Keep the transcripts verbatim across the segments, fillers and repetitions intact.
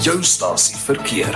jou stasie verkeer.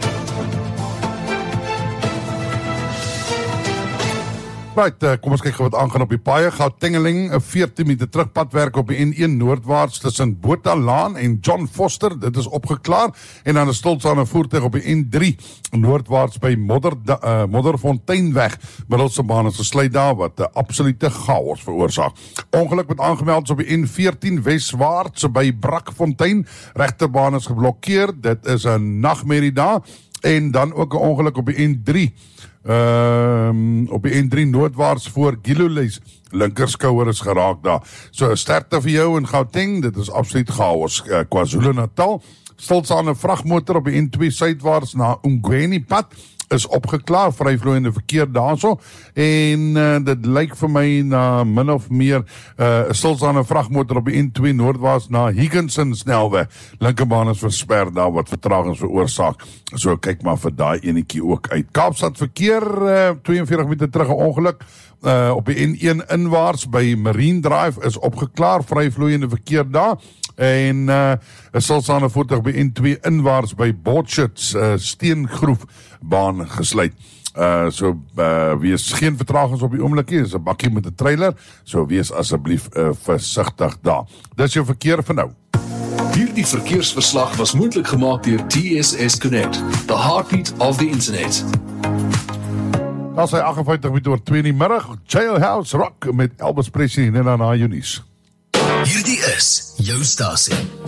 Right, uh, kom ons kyk wat aangaan op die paaie. Gauteng, 'n veertien minute terugpadwerk op die N een noordwaarts tussen Bothalaan en John Foster. Dit is opgeklaar. En dan 'n stilstaande voertuig op die N drie noordwaarts by Modder, uh, Modderfonteinweg. Middelste baan is gesluit daar wat 'n uh, absolute chaos veroorsaak. Ongeluk met aangemeld op die N veertien weswaarts by Brakfontein. Regterbaan is geblokkeer. Dit is 'n nagmerrie daar. En dan ook 'n ongeluk op die N drie. Um, op die N drie noordwaarts voor Gilulees. Linkerskouer is geraak daar. So, sterkte vir jou in Gauteng, dit is absoluut chaos. uh, KwaZulu-Natal, stilstaande vragmotor op die N twee suidwaarts na Umgweni pad is opgeklaar, vryvloeiende verkeer daarso, en uh, dit lyk vir my na min of meer 'n uh, stilstaande vragmotor op die N twee noordwaarts na Higginson snelweg. Linkerbaan is versper daar wat vertragings veroorsaak. So kyk maar vir daai enetjie ook uit. Kaapstad verkeer, uh, twee en veertig minute terug 'n ongeluk uh, op die N een inwaarts by Marine Drive is opgeklaar, vryvloeiende verkeer daar. En uh, 'n stilstaande voertuig by N twee inwaarts by Botchits uh, steengroefbaan gesluit. Uh, so uh, wees geen vertragings op die oomblik nie, is 'n bakkie met 'n trailer, so wees asseblief uh, versigtig daar. Dis jou verkeer vir nou. Hierdie verkeersverslag was moontlik gemaak deur T S S Connect, the heartbeat of the internet. As hy agt en vyftig minute oor twee in die middag, Jailhouse Rock met Elvis Presley en dan na Eunice. Hierdie is jou stasie.